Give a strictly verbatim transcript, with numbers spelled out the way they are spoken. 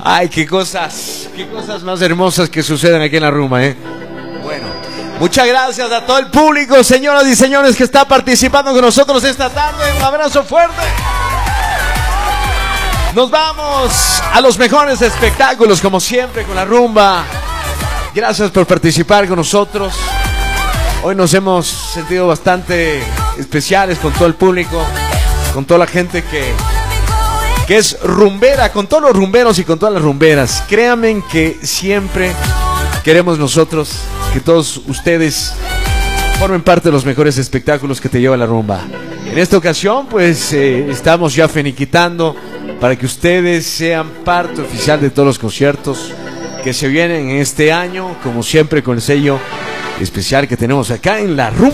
Ay, qué cosas, qué cosas más hermosas que suceden aquí en la rumba, ¿eh? Bueno, muchas gracias a todo el público, señoras y señores, que está participando con nosotros esta tarde. Un abrazo fuerte. Nos vamos a los mejores espectáculos, como siempre, con la rumba. Gracias por participar con nosotros. Hoy nos hemos sentido bastante especiales con todo el público, con toda la gente que, que es rumbera, con todos los rumberos y con todas las rumberas. Créanme que siempre queremos nosotros que todos ustedes formen parte de los mejores espectáculos que te lleva la rumba. En esta ocasión, pues, eh, estamos ya finiquitando para que ustedes sean parte oficial de todos los conciertos que se vienen en este año, como siempre con el sello especial que tenemos acá en la rumba.